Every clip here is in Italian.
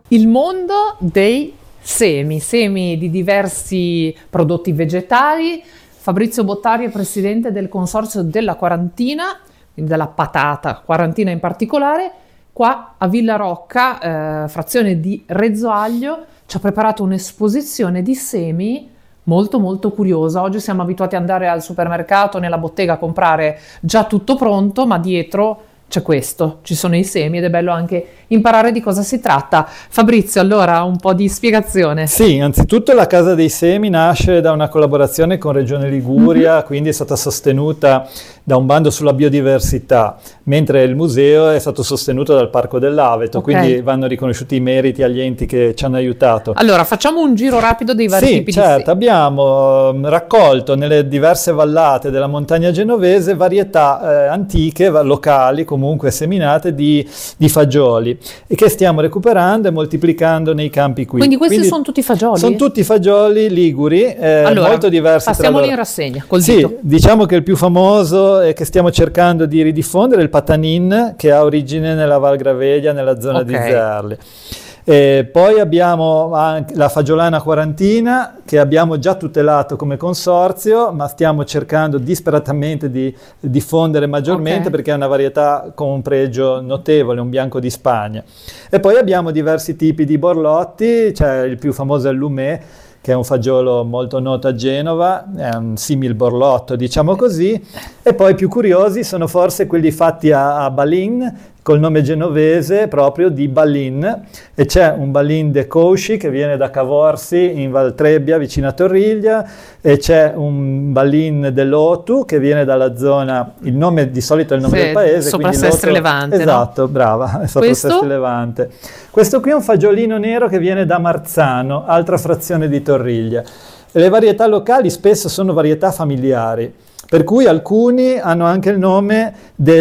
Il mondo dei semi di diversi prodotti vegetali. Fabrizio Bottari è presidente del consorzio della Quarantina, quindi della patata quarantina in particolare. Qua a Villa Rocca, frazione di Rezzoaglio, ci ha preparato un'esposizione di semi molto molto curiosa. Oggi siamo abituati ad andare al supermercato, nella bottega a comprare già tutto pronto, ma dietro c'è questo, ci sono i semi ed è bello anche imparare di cosa si tratta. Fabrizio, allora un po' di spiegazione. Sì, anzitutto la Casa dei Semi nasce da una collaborazione con Regione Liguria, quindi è stata sostenuta da un bando sulla biodiversità, mentre il museo è stato sostenuto dal Parco dell'Aveto, quindi vanno riconosciuti i meriti agli enti che ci hanno aiutato. Allora, facciamo un giro rapido dei vari tipi di semi. Certo, abbiamo raccolto nelle diverse vallate della montagna genovese varietà antiche, locali, comunque seminate di fagioli, e che stiamo recuperando e moltiplicando nei campi qui. Quindi questi sono tutti fagioli? Sono tutti fagioli liguri, allora, molto diversi tra loro. Passiamoli in rassegna col dito. Diciamo che il più famoso e che stiamo cercando di ridiffondere è il patanin, che ha origine nella Val Graveglia, nella zona di Zerli. Poi abbiamo anche la fagiolana quarantina, che abbiamo già tutelato come consorzio, ma stiamo cercando disperatamente di diffondere maggiormente, perché è una varietà con un pregio notevole, un bianco di Spagna. E poi abbiamo diversi tipi di borlotti, cioè il più famoso è il Lumé, che è un fagiolo molto noto a Genova, è un simil borlotto, diciamo così, e poi più curiosi sono forse quelli fatti a Balin, col nome genovese proprio di Balin, e c'è un Balin de Cousci che viene da Cavorsi in Val Trebbia vicino a Torriglia, e c'è un Balin dell'Otu che viene dalla zona, il nome di solito è il nome del paese, sopra Sestri Levante, esatto, no? Brava, è sopra Sestri Levante. Questo qui è un fagiolino nero che viene da Marzano, altra frazione di Torriglia. Le varietà locali spesso sono varietà familiari, per cui alcuni hanno anche il nome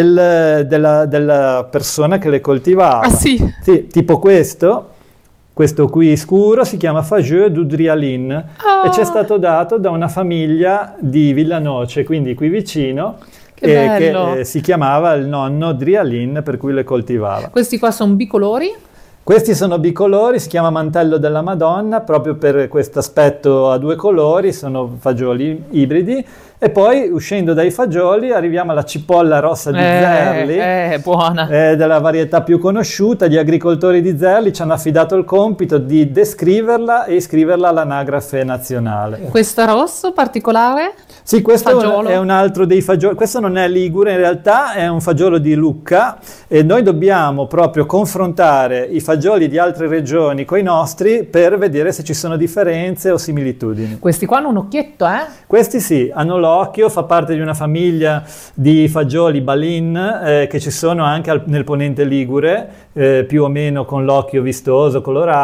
della persona che le coltivava. Ah sì? Sì, tipo questo qui scuro si chiama Fagieux d'Udrialin e ci è stato dato da una famiglia di Villanoce, quindi qui vicino, che si chiamava il nonno Drialin, per cui le coltivava. Questi qua sono bicolori? Questi sono bicolori, si chiama mantello della Madonna, proprio per questo aspetto a due colori, sono fagioli ibridi. E poi, uscendo dai fagioli, arriviamo alla cipolla rossa di Zerli, buona. Della varietà più conosciuta. Gli agricoltori di Zerli ci hanno affidato il compito di descriverla e iscriverla all'anagrafe nazionale. Questo rosso particolare? Sì, questo è un altro dei fagioli. Questo non è ligure, in realtà è un fagiolo di Lucca, e noi dobbiamo proprio confrontare i fagioli di altre regioni con i nostri per vedere se ci sono differenze o similitudini. Questi qua hanno un occhietto, eh? Questi sì, hanno l'occhio, fa parte di una famiglia di fagioli Balin che ci sono anche nel ponente ligure, più o meno con l'occhio vistoso, colorato.